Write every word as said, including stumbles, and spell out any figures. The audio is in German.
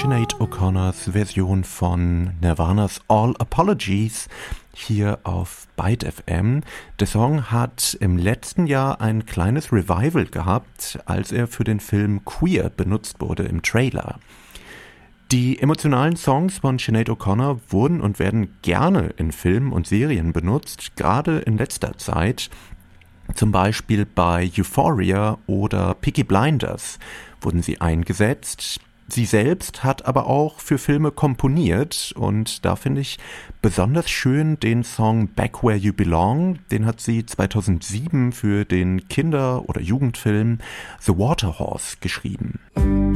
Sinead O'Connors Version von Nirvanas All Apologies hier auf Byte F M. Der Song hat im letzten Jahr ein kleines Revival gehabt, als er für den Film Queer benutzt wurde im Trailer. Die emotionalen Songs von Sinead O'Connor wurden und werden gerne in Filmen und Serien benutzt, gerade in letzter Zeit. Zum Beispiel bei Euphoria oder Peaky Blinders wurden sie eingesetzt. Sie selbst hat aber auch für Filme komponiert und da finde ich besonders schön den Song Back Where You Belong. Den hat sie zweitausendsieben für den Kinder- oder Jugendfilm The Water Horse geschrieben.